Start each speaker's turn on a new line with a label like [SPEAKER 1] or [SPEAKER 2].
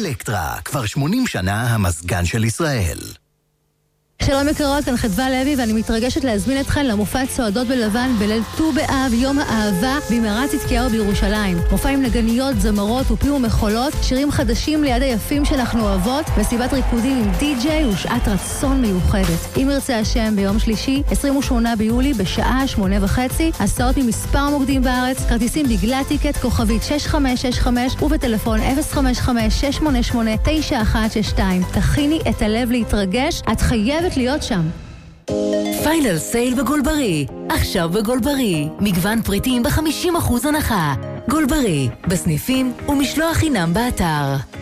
[SPEAKER 1] אלקטרה, כבר 80 שנה המזגן של ישראל.
[SPEAKER 2] שלום יקרות, כאן חדווה לוי ואני מתרגשת להזמין אתכן למופע צועדות בלבן בליל ט"ו באב, יום האהבה במערת צדקיהו בירושלים. מופע עם נגניות, זמרות ופי ומחולות, שירים חדשים ליד היפים שאנחנו אוהבות, וסיבת ריקודים עם די-ג'יי ושעת רצון מיוחדת. אם ירצה השם, ביום שלישי, 28 ביולי בשעה 8:30, הסעות ממספר מוקדים בארץ, כרטיסים בגלל טיקט כוכבית 6565 ובטלפון 055-688-9162. תכיני את הלב להתרגש, את חייבת להיות שם.
[SPEAKER 3] פיינל סייל בגולברי. עכשיו בגולברי. מגוון פריטים ב-50% הנחה. גולברי. בסניפים ומשלוח חינם באתר.